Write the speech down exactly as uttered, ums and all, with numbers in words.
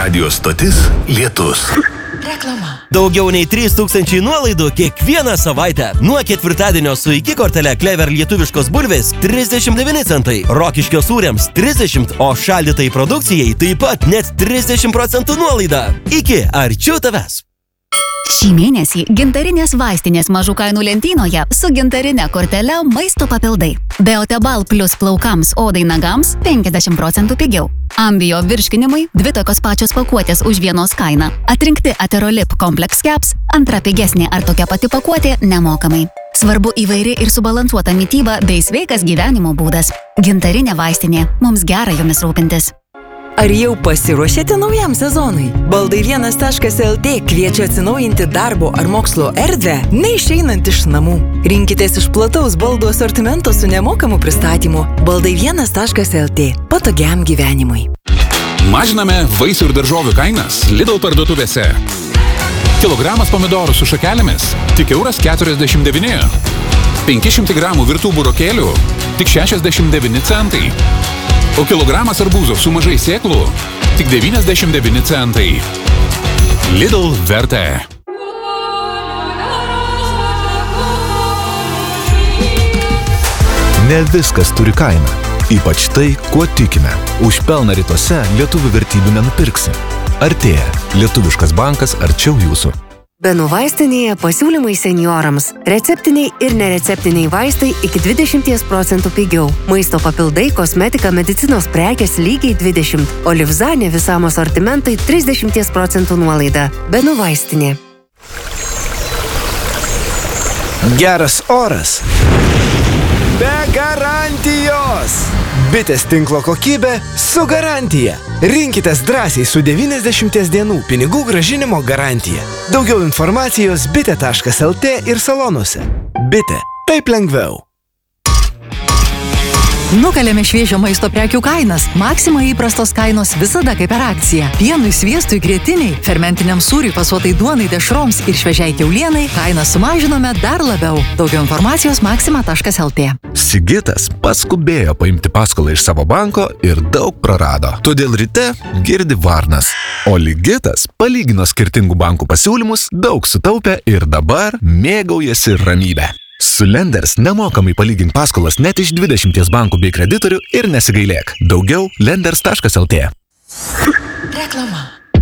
Radio stotis Lietus. Reklama. Daugiau nei trys tūkstančiai nuolaidų kiekvieną savaitę. Nuo ketvirtadienio su iki kortele Clever lietuviškos bulvės trisdešimt devyni centai, Rokiškio sūriams trisdešimt, o šaldytai produkcijai taip pat net trisdešimt procentų nuolaida. Iki arčiau tavęs. Šį mėnesį gintarinės vaistinės mažų kainų lentynoje su gintarine kortele maisto papildai. Beotebal plus plaukams, odai, nagams penkiasdešimt procentų pigiau. Ambio virškinimui dvi tokios pačios pakuotės už vienos kainą. Atrinkti Aterolip Complex Caps, antra pigesnė ar tokia pati pakuotė nemokamai. Svarbu įvairi ir subalansuota mityba bei sveikas gyvenimo būdas. Gintarinė vaistinė. Mums gera jomis rūpintis. Ar jau pasiruošėte naujam sezonui? Baldai vienas taškas el tė kviečia atsinaujinti darbo ar mokslo erdvę, neišeinant iš namų. Rinkitės iš plataus baldų asortimento su nemokamu pristatymu. Baldai vienas taškas el tė. Patogiam gyvenimui. Mažiname vaisių ir daržovių kainas Lidl parduotuvėse. Kilogramas pomidorų su šakelėmis tik euras keturiasdešimt devyni. penki šimtai gramų virtų burokėlių tik šešiasdešimt devyni centai. O kilogramas arbūzo su mažai sėklų tik devyniasdešimt devyni centai. Lidl vertė. Ne viskas turi kainą. Ypač tai, kuo tikime. Už pelną rytuose lietuvių vertybių nenupirksi. Artėja. Lietuviškas bankas arčiau jūsų. Benu vaistinėje pasiūlymai seniorams. Receptiniai ir nereceptiniai vaistai iki dvidešimt procentų pigiau. Maisto papildai, kosmetika, medicinos prekės lygiai dvidešimt. O Livzanė visam asortimentai trisdešimt procentų nuolaida. Benu vaistinė. Geras oras. Be garantijos. Bitės tinklo kokybė su garantija. Rinkitės drąsiai su devyniasdešimties dienų pinigų grąžinimo garantija. Daugiau informacijos bitė taškas el tė ir salonuose. Bitė. Taip lengviau. Nukalėme šviežio maisto prekių kainas. Maxima įprastos kainos visada kaip per akciją. Pienui, sviestui, grietiniai, fermentiniam sūriui, pasuotai duonai, dešroms ir šviežiai kiaulienai kainą sumažinome dar labiau. Daugiau informacijos maxima taškas el tė. Sigitas paskubėjo paimti paskolą iš savo banko ir daug prarado. Todėl ryte girdi varnas. O Ligitas palygino skirtingų bankų pasiūlymus, daug sutaupė ir dabar mėgaujasi ramybę. Su Lenders nemokamai palygink paskolas net iš dvidešimties bankų bei kreditorių ir nesigailėk. Daugiau lenders taškas el tė. Reklama.